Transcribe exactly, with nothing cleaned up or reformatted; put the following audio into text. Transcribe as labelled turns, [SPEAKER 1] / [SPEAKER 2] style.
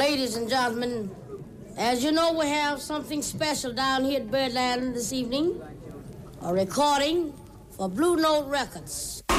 [SPEAKER 1] Ladies and gentlemen, as you know, we have something special down here at Birdland this evening. A recording for Blue Note Records.